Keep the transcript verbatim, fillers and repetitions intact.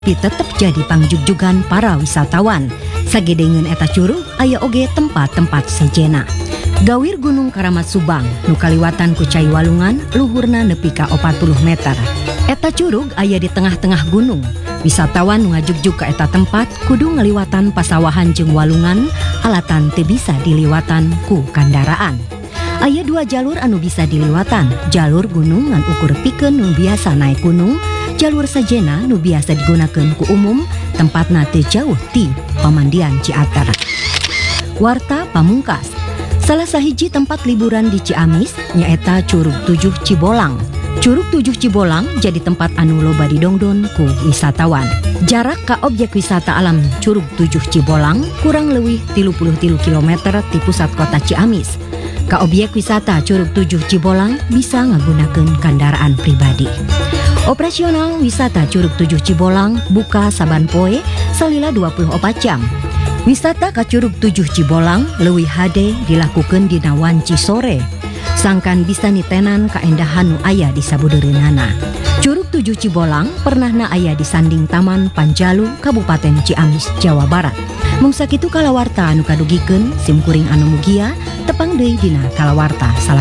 tapi tetap jadi pangjugjugan para wisatawan. Sagedengeun eta curug aya oge tempat-tempat sejena. Gawir Gunung Karamat Subang nu kaliwatan ku cai walungan luhurna nepi ka opat puluh meter. Eta curug aya di tengah-tengah gunung. Wisatawan nu ngajugjug ka eta tempat kudu ngaliwatan pasawahan jeung walungan alatan teu bisa diliwatan ku kendaraan. Aya dua jalur anu bisa diliwatan, jalur gunung ngan ukur pikeun nu biasa naik gunung, jalur sajena nu biasa digunakeun ku umum, tempatna teu jauh ti Pamandian Ciater. Warta pamungkas. Salah sahiji tempat liburan di Ciamis nyaeta Curug Tujuh Cibolang. Curug Tujuh Cibolang jadi tempat anu loba didongdon ku wisatawan. Jarak ka objek wisata alam Curug Tujuh Cibolang kurang leuwih tilu puluh tilu kilometer ti pusat kota Ciamis. Ka objek wisata Curug Tujuh Cibolang bisa ngagunakeun kendaraan pribadi. Operasional wisata Curug Tujuh Cibolang buka saban poe salila dua puluh opat jam. Wisata ka Curug Tujuh Cibolang leuwih hade dilakukeun dina wanci sore. Sangkan bisa nitenan kaendahan nu aya di sabudeureunana. Curug Tujuh Cibolang pernahna aya di sanding Taman Panjalu, Kabupaten Ciamis, Jawa Barat. Mung sakitu kalawarta anu kadugikeun sim kuring anu mugia tepang deui dina kalawarta.